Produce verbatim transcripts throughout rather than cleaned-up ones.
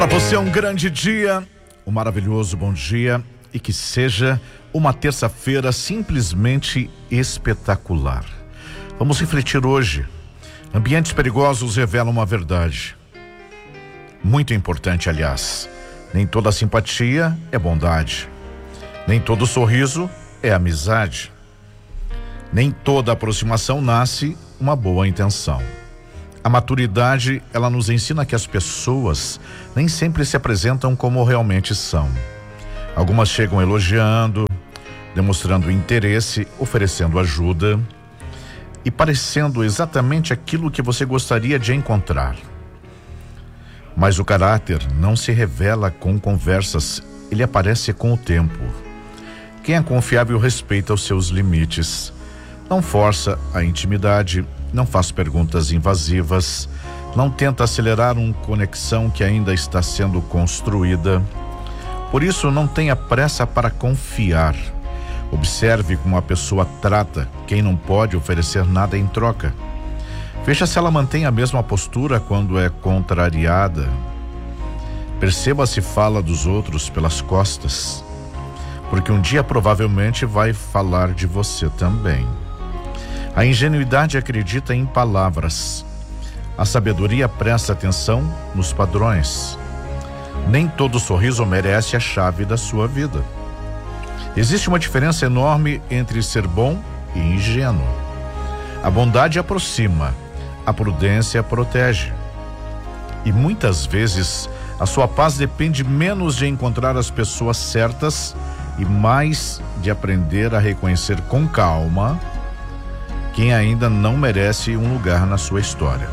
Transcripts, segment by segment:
Para você é um grande dia, um maravilhoso bom dia e que seja uma terça-feira simplesmente espetacular. Vamos refletir hoje. Ambientes perigosos revelam uma verdade. Muito importante, aliás. Nem toda simpatia é bondade. Nem todo sorriso é amizade. Nem toda aproximação nasce uma boa intenção. A maturidade, ela nos ensina que as pessoas nem sempre se apresentam como realmente são. Algumas chegam elogiando, demonstrando interesse, oferecendo ajuda e parecendo exatamente aquilo que você gostaria de encontrar. Mas o caráter não se revela com conversas, ele aparece com o tempo. Quem é confiável respeita os seus limites, não força a intimidade, não faz perguntas invasivas, não tenta acelerar uma conexão que ainda está sendo construída. Por isso, não tenha pressa para confiar. Observe como a pessoa trata quem não pode oferecer nada em troca. Veja se ela mantém a mesma postura quando é contrariada. Perceba se fala dos outros pelas costas, porque um dia provavelmente vai falar de você também. A ingenuidade acredita em palavras. A sabedoria presta atenção nos padrões. Nem todo sorriso merece a chave da sua vida. Existe uma diferença enorme entre ser bom e ingênuo. A bondade aproxima, a prudência protege. E muitas vezes a sua paz depende menos de encontrar as pessoas certas e mais de aprender a reconhecer com calma quem ainda não merece um lugar na sua história.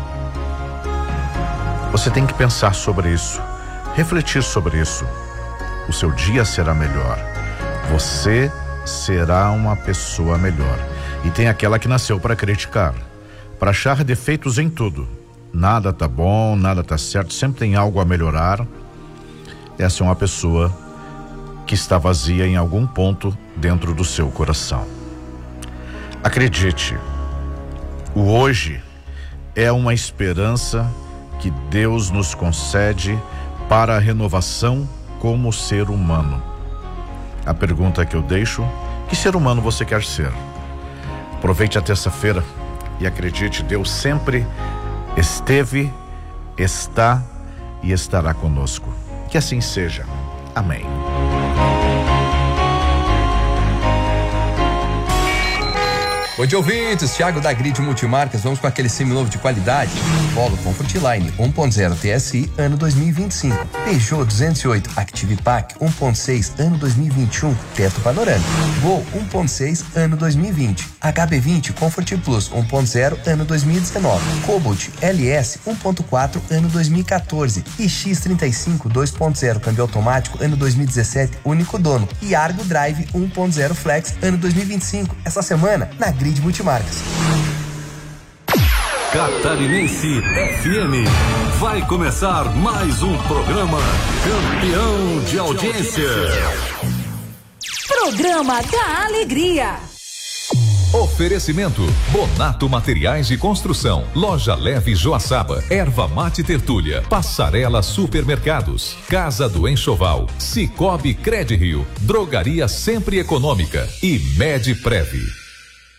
Você tem que pensar sobre isso, refletir sobre isso. O seu dia será melhor. Você será uma pessoa melhor. E tem aquela que nasceu para criticar, para achar defeitos em tudo. Nada tá bom, nada tá certo, sempre tem algo a melhorar. Essa é uma pessoa que está vazia em algum ponto dentro do seu coração. Acredite, o hoje é uma esperança que Deus nos concede para a renovação como ser humano. A pergunta que eu deixo: que ser humano você quer ser? Aproveite a terça-feira e acredite, Deus sempre esteve, está e estará conosco. Que assim seja. Amém. Oi, de ouvintes, Thiago da Grid Multimarcas, vamos com aquele seminovo de qualidade? Polo Comfortline um ponto zero T S I, ano dois mil e vinte e cinco. Peugeot duzentos e oito Active Pack um ponto seis, ano dois mil e vinte e um, teto panorâmico. Gol um ponto seis, ano dois mil e vinte. H B vinte Comfort Plus um ponto zero, ano dois mil e dezenove. Cobalt L S um ponto quatro, ano dois mil e quatorze. E X trinta e cinco dois ponto zero câmbio automático, ano dois mil e dezessete, único dono. E Argo Drive um ponto zero Flex, ano dois mil e vinte e cinco. Essa semana, na Grid Multimarcas. Catarinense F M. Vai começar mais um programa campeão de audiência. Programa da Alegria. Oferecimento: Bonato Materiais de Construção, Loja Leve Joaçaba, Erva Mate Tertúlia, Passarela Supermercados, Casa do Enxoval, Cicobi Credirio, Drogaria Sempre Econômica e Medprev.